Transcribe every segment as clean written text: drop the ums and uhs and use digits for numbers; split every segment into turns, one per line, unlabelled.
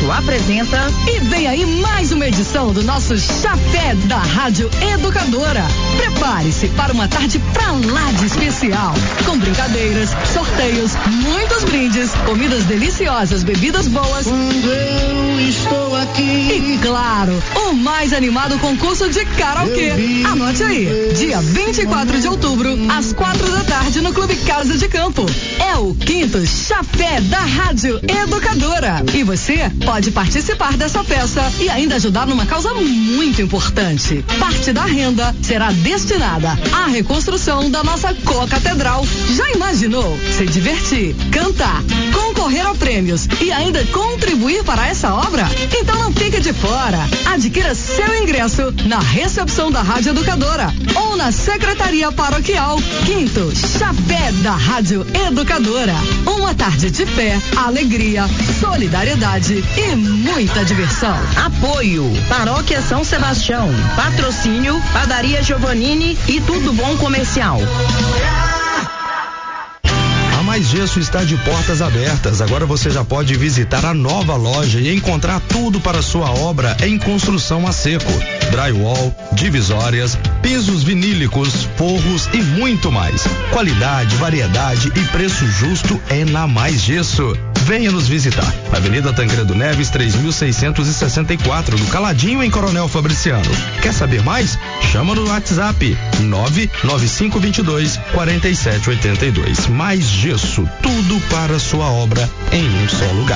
Aço apresenta...
E vem aí mais uma edição do nosso Chapé da Rádio Educadora. Prepare-se para uma tarde pra lá de especial, com brincadeiras, sorteios, muitos brindes, comidas deliciosas, bebidas boas.
Quando eu estou aqui.
E claro, o mais animado concurso de karaokê. Anote aí, dia 24 de outubro, às 4h no Clube Casa de Campo. É o 5º Chapé da Rádio Educadora. E você pode participar dessa festa e ainda ajudar numa causa muito importante. Parte da renda será destinada à reconstrução da nossa co-catedral. Já imaginou? Se divertir, cantar, concorrer a prêmios e ainda contribuir para essa obra? Então não fique de fora. Adquira seu ingresso na recepção da Rádio Educadora ou na Secretaria Paroquial. 5º Chapé da Rádio Educadora. Uma tarde de fé, alegria, solidariedade e muita diversão.
Apoio: Paróquia São Sebastião. Patrocínio: Padaria Giovannini e Tudo Bom Comercial.
A Mais Gesso está de portas abertas. Agora você já pode visitar a nova loja e encontrar tudo para sua obra em construção a seco. Drywall, divisórias, pisos vinílicos, forros e muito mais. Qualidade, variedade e preço justo é na Mais Gesso. Venha nos visitar. Avenida Tancredo Neves, 3664, do Caladinho, em Coronel Fabriciano. Quer saber mais? Chama no WhatsApp 99522-4782. Mais Gesso, tudo para sua obra em um só lugar.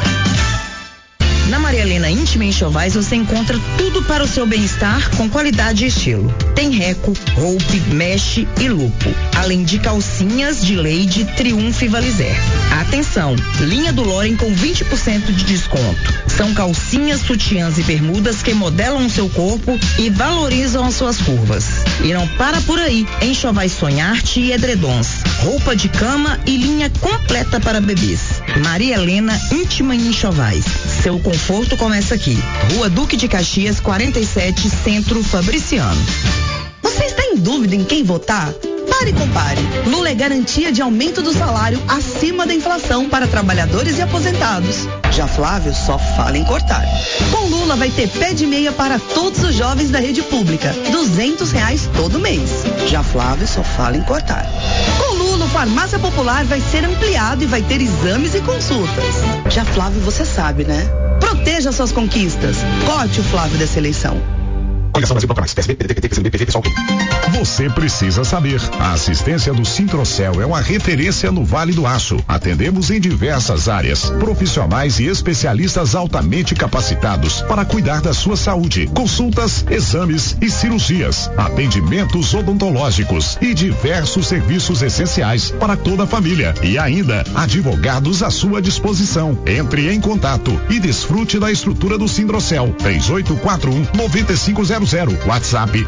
Na Maria Helena Íntima Enxovais você encontra tudo para o seu bem-estar com qualidade e estilo. Tem reco, roupe, meche e lupo. Além de calcinhas de Lady, Triunfo e Valizer. Atenção, linha do Loren com 20% de desconto. São calcinhas, sutiãs e bermudas que modelam o seu corpo e valorizam as suas curvas. E não para por aí. Enxovais Sonharte e edredons. Roupa de cama e linha completa para bebês. Maria Helena Íntima Enxovais. Seu conforto começa aqui. Rua Duque de Caxias, 47, Centro Fabriciano.
Você está em dúvida em quem votar? Pare e compare. Lula é garantia de aumento do salário acima da inflação para trabalhadores e aposentados. Já Flávio só fala em cortar. Com Lula vai ter pé de meia para todos os jovens da rede pública, R$200 todo mês. Já Flávio só fala em cortar. Com Lula, o Farmácia Popular vai ser ampliado e vai ter exames e consultas. Já Flávio, você sabe, né? Proteja suas conquistas. Corte o Flávio dessa eleição.
Coligação Brasil Procurados, PSB, PDT, PCB, PV, PSOL.
Você precisa saber. A assistência do Sintrocel é uma referência no Vale do Aço. Atendemos em diversas áreas. Profissionais e especialistas altamente capacitados para cuidar da sua saúde. Consultas, exames e cirurgias. Atendimentos odontológicos e diversos serviços essenciais para toda a família. E ainda, advogados à sua disposição. Entre em contato e desfrute da estrutura do Sintrocel. 3841-9500. WhatsApp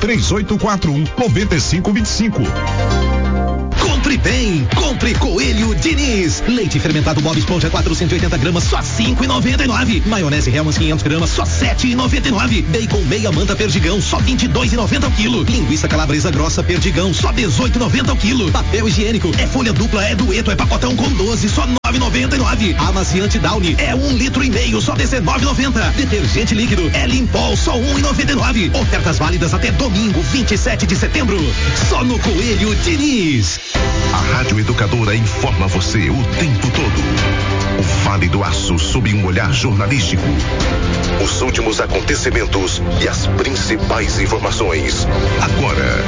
3841-9525.
Compre bem, compre Coelho Diniz. Leite fermentado Bob Esponja 480 gramas, só 5,99. Maionese Hellmann's 500 gramas, só 7,99. Bacon meia manta Perdigão, só 22,90 ao quilo. Linguiça calabresa grossa Perdigão, só 18,90 ao quilo. Papel higiênico, é folha dupla, é dueto, é pacotão com 12, só 9,99. Amaciante Downy, é 1,5 litros, só 19,90. Detergente líquido, é Limpol, só 1,99. Ofertas válidas até domingo, 27 de setembro. Só no Coelho Diniz.
A Rádio Educadora informa você o tempo todo. O Vale do Aço sob um olhar jornalístico. Os últimos acontecimentos e as principais informações. Agora,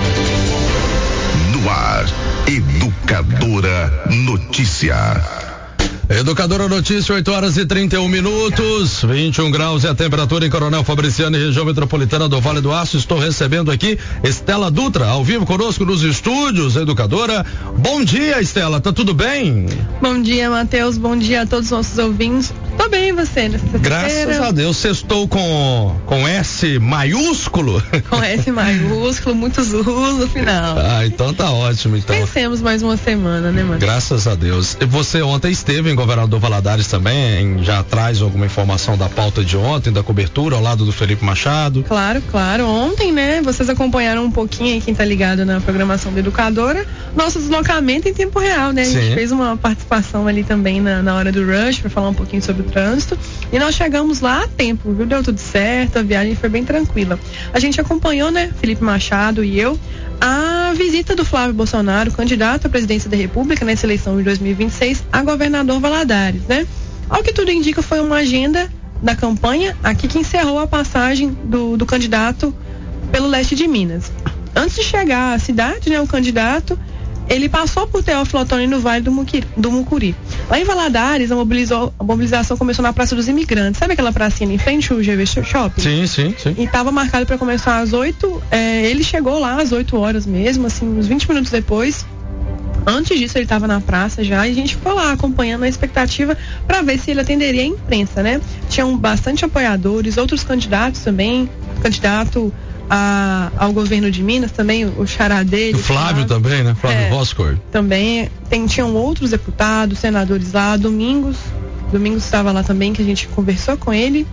no ar, Educadora Notícia.
Educadora Notícia, 8h31, 21 graus é a temperatura em Coronel Fabriciano e região metropolitana do Vale do Aço. Estou recebendo aqui Estela Dutra, ao vivo conosco nos estúdios, Educadora. Bom dia, Estela, tá tudo bem?
Bom dia, Matheus, bom dia a todos os nossos ouvintes. Tô bem, e você?
Graças a Deus, sextou com S maiúsculo.
Com S maiúsculo, muitos U's no final.
Ah, então tá ótimo. Então.
Vencemos mais uma semana, né, mano?
Graças a Deus. E você ontem esteve em Governador Valadares também, já traz alguma informação da pauta de ontem, da cobertura ao lado do Felipe Machado?
Claro. Ontem, né, vocês acompanharam um pouquinho aí, quem tá ligado na programação da Educadora, nosso deslocamento em tempo real, né? A gente fez uma participação ali também na hora do Rush, pra falar um pouquinho sobre o trânsito. E nós chegamos lá a tempo, viu? Deu tudo certo, a viagem foi bem tranquila. A gente acompanhou, né, Felipe Machado e eu, a visita do Flávio Bolsonaro, candidato à presidência da República nessa eleição de 2026, a governador Valadares, né? Ao que tudo indica, foi uma agenda da campanha aqui que encerrou a passagem do candidato pelo leste de Minas. Antes de chegar à cidade, né, o candidato, ele passou por Teófilo Otoni no Vale do Mucuri. Lá em Valadares, a mobilização começou na Praça dos Imigrantes. Sabe aquela pracinha em frente ao GV Shopping?
Sim.
E estava marcado para começar às 8. Ele chegou lá às 8 horas mesmo, assim, uns 20 minutos depois. Antes disso, ele estava na praça já, e a gente ficou lá acompanhando a expectativa para ver se ele atenderia a imprensa, né? Tinham bastante apoiadores, outros candidatos também, candidato ao governo de Minas também, o xará dele.
O Flávio também, né? Flávio Voscoe.
Também. Tinham outros deputados, senadores lá. Domingos estava lá também, que a gente conversou com ele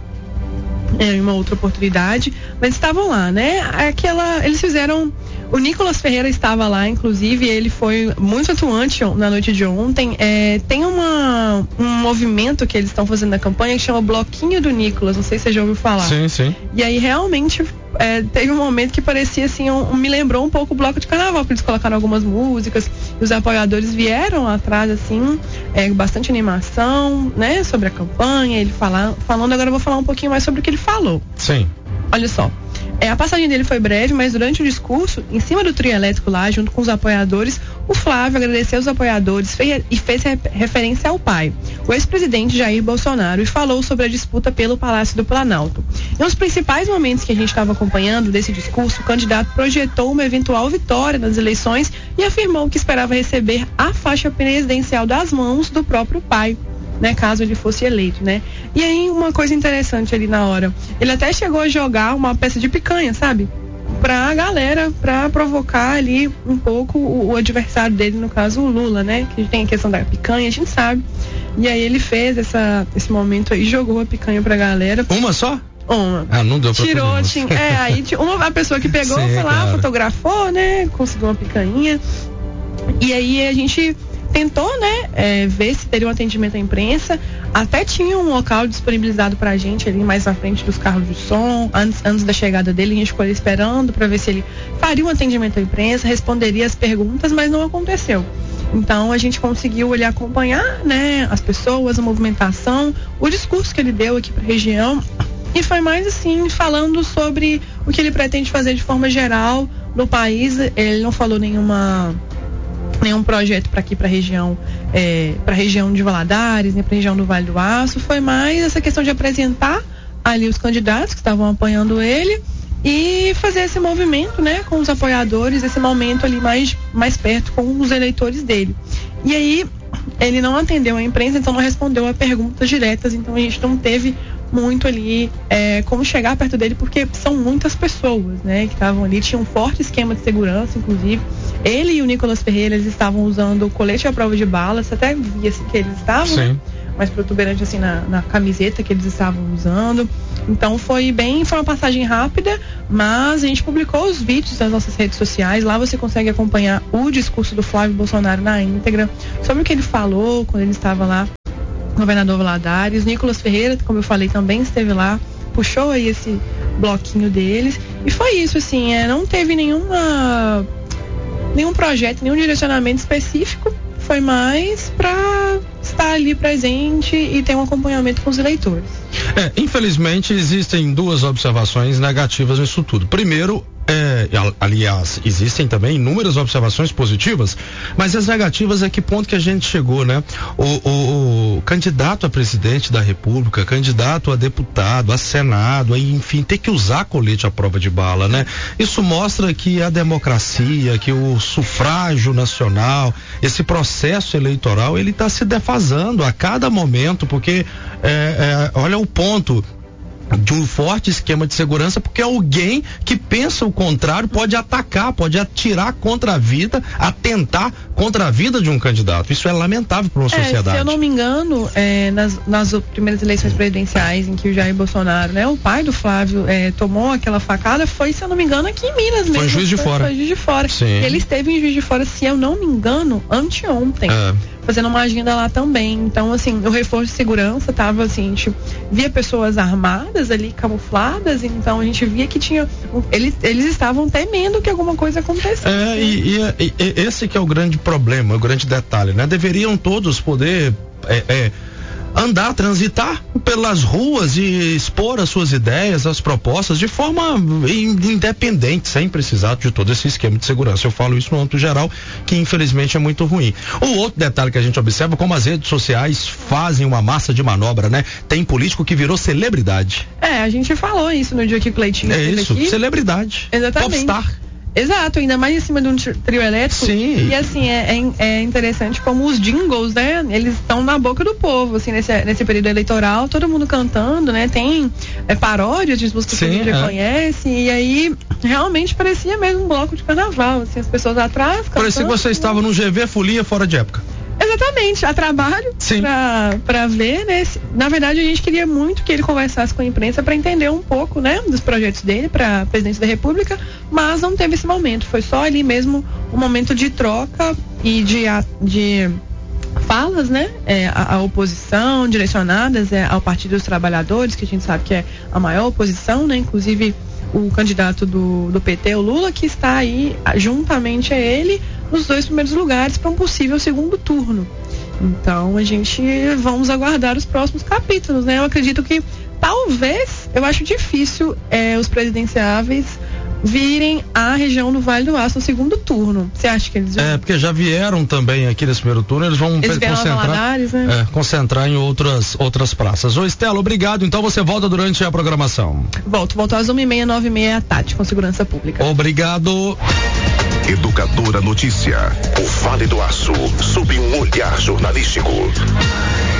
em uma outra oportunidade, mas estavam lá, né? Eles fizeram. O Nicolas Ferreira estava lá, inclusive, ele foi muito atuante na noite de ontem. Tem um movimento que eles estão fazendo na campanha que chama Bloquinho do Nicolas, não sei se você já ouviu falar.
Sim.
E aí, realmente, teve um momento que parecia assim, me lembrou um pouco o bloco de carnaval, porque eles colocaram algumas músicas, e os apoiadores vieram atrás, assim, bastante animação, né, sobre a campanha, ele falando, agora eu vou falar um pouquinho mais sobre o que ele falou.
Sim.
Olha só. A passagem dele foi breve, mas durante o discurso, em cima do trio elétrico lá, junto com os apoiadores, o Flávio agradeceu os apoiadores e fez referência ao pai, o ex-presidente Jair Bolsonaro, e falou sobre a disputa pelo Palácio do Planalto. Em um dos principais momentos que a gente estava acompanhando desse discurso, o candidato projetou uma eventual vitória nas eleições e afirmou que esperava receber a faixa presidencial das mãos do próprio pai, né, caso ele fosse eleito, né? E aí, uma coisa interessante ali na hora, ele até chegou a jogar uma peça de picanha, sabe? Pra galera, pra provocar ali um pouco o adversário dele, no caso o Lula, né? Que tem a questão da picanha, a gente sabe. E aí ele fez esse momento aí, jogou a picanha pra galera.
Uma só?
Uma.
Não deu pra
tirou, aí a pessoa que pegou, foi lá, claro, fotografou, né? Conseguiu uma picanha. E aí a gente tentou, né, ver se teria um atendimento à imprensa. Até tinha um local disponibilizado pra gente ali mais na frente dos carros de som, antes da chegada dele. A gente ficou ali esperando pra ver se ele faria um atendimento à imprensa, responderia as perguntas, mas não aconteceu. Então a gente conseguiu ele acompanhar, né, as pessoas, a movimentação, o discurso que ele deu aqui pra região, e foi mais assim, falando sobre o que ele pretende fazer de forma geral no país. Ele não falou nenhum projeto para aqui, para a região de Valadares, né, para a região do Vale do Aço. Foi mais essa questão de apresentar ali os candidatos que estavam apoiando ele e fazer esse movimento, né, com os apoiadores, esse momento ali mais perto com os eleitores dele. E aí ele não atendeu a imprensa, então não respondeu a perguntas diretas, então a gente não teve muito ali como chegar perto dele, porque são muitas pessoas, né, que estavam ali. Tinha um forte esquema de segurança, inclusive. Ele e o Nicolas Ferreira, eles estavam usando o colete à prova de balas. Você até via assim que eles estavam, né, mais protuberante assim na camiseta que eles estavam usando. Então foi uma passagem rápida, mas a gente publicou os vídeos nas nossas redes sociais. Lá você consegue acompanhar o discurso do Flávio Bolsonaro na íntegra, sobre o que ele falou quando ele estava lá, governador Valadares. Nicolas Ferreira, como eu falei, também esteve lá, puxou aí esse bloquinho deles, e foi isso, assim, não teve nenhum projeto, nenhum direcionamento específico, foi mais para estar ali presente e ter um acompanhamento com os eleitores.
Infelizmente existem duas observações negativas nisso tudo. Primeiro, aliás, existem também inúmeras observações positivas, mas as negativas é que ponto que a gente chegou, né? O candidato a presidente da República, candidato a deputado, a Senado, enfim, ter que usar colete à prova de bala, né? Isso mostra que a democracia, que o sufrágio nacional, esse processo eleitoral, ele está se defasando a cada momento, porque olha o ponto de um forte esquema de segurança, porque alguém que pensa o contrário pode atacar, pode atirar contra a vida, atentar contra a vida de um candidato. Isso é lamentável para uma sociedade.
Se eu não me engano, nas primeiras eleições presidenciais em que o Jair Bolsonaro, né, o pai do Flávio, tomou aquela facada, foi, se eu não me engano, aqui em Minas mesmo.
Foi Juiz de Fora.
Foi Juiz de Fora.
Sim.
Ele esteve em Juiz de Fora, se eu não me engano, anteontem. fazendo uma agenda lá também. Então, assim, o reforço de segurança tava assim, a gente via pessoas armadas ali, camufladas, então a gente via que eles estavam temendo que alguma coisa acontecesse.
E esse que é o grande problema, o grande detalhe, né? Deveriam todos poder andar, transitar pelas ruas e expor as suas ideias, as propostas de forma independente, sem precisar de todo esse esquema de segurança. Eu falo isso no âmbito geral, que infelizmente é muito ruim. O outro detalhe que a gente observa, como as redes sociais fazem uma massa de manobra, né? Tem político que virou celebridade.
A gente falou isso no dia que o Cleitinho esteve
isso,
aqui.
Celebridade.
Exatamente.
Popstar.
Exato, ainda mais em cima de um trio elétrico.
Sim.
E assim, é interessante como os jingles, né? Eles estão na boca do povo, assim, nesse período eleitoral, todo mundo cantando, né? Tem paródias de músicas que a gente já conhece, e aí realmente parecia mesmo um bloco de carnaval, assim, as pessoas atrás cantando.
Parecia que você estava num GV Folia fora de época.
Exatamente, a trabalho pra ver, né? Na verdade, a gente queria muito que ele conversasse com a imprensa para entender um pouco, né, dos projetos dele para presidente da República, mas não teve esse momento. Foi só ali mesmo um momento de troca e de falas, né, a oposição, direcionadas ao Partido dos Trabalhadores, que a gente sabe que é a maior oposição, né? Inclusive o candidato do PT, o Lula, que está aí juntamente a ele nos 2 primeiros lugares para um possível segundo turno. Então vamos aguardar os próximos capítulos, né? Eu acredito que talvez, eu acho difícil os presidenciáveis virem à região do Vale do Aço no segundo turno. Você acha que eles vão?
Porque já vieram também aqui nesse primeiro turno, eles vão concentrar em outras praças. Ô Estela, obrigado, então você volta durante a programação.
Volto às 1h30, 9h30 à tarde com segurança pública.
Obrigado.
Educadora Notícia, o Vale do Aço, sob um olhar jornalístico.